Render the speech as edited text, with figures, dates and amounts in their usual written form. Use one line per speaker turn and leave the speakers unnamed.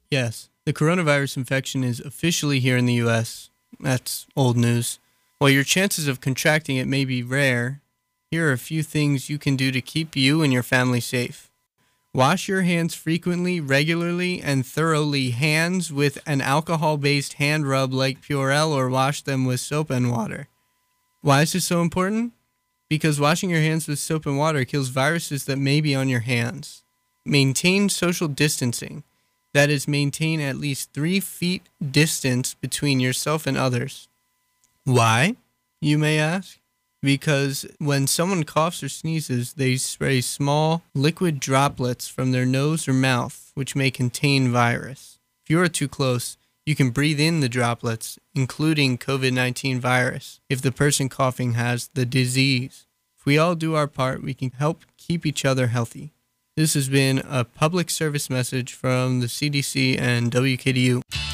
Yes, the coronavirus infection is officially here in the U.S. That's old news. While your chances of contracting it may be rare, here are a few things you can do to keep you and your family safe. Wash your hands frequently, regularly, and thoroughly. Hands with an alcohol-based hand rub like Purell, or wash them with soap and water. Why is this so important? Because washing your hands with soap and water kills viruses that may be on your hands. Maintain social distancing. That is, maintain at least 3 feet distance between yourself and others. Why, you may ask? Because when someone coughs or sneezes, they spray small liquid droplets from their nose or mouth, which may contain virus. If you are too close, you can breathe in the droplets, including COVID-19 virus, if the person coughing has the disease. If we all do our part, we can help keep each other healthy. This has been a public service message from the CDC and WKDU.